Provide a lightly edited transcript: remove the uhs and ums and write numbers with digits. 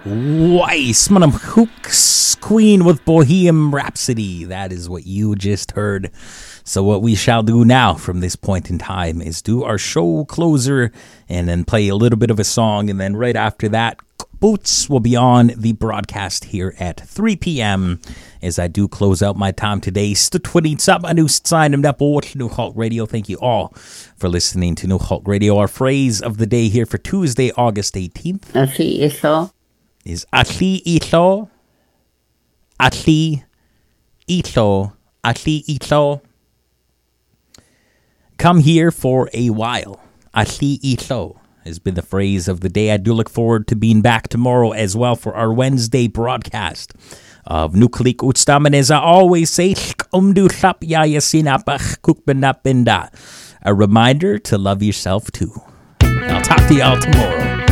Weiss, Manam Hooks, Queen with Bohemian Rhapsody. That is what you just heard. So what we shall do now from this point in time is do our show closer and then play a little bit of a song. And then right after that, Boots will be on the broadcast here at 3 p.m. as I do close out my time today. New Halt Radio. Thank you all for listening to New Halt Radio. Our phrase of the day here for Tuesday, August 18th. Is Atli Ito. Atli Ito. Atli Ito. Come here for a while. Atli Ito has been the phrase of the day. I do look forward to being back tomorrow as well for our Wednesday broadcast of Nuklik Utstam. And as I always say, a reminder to love yourself too. I'll talk to y'all tomorrow.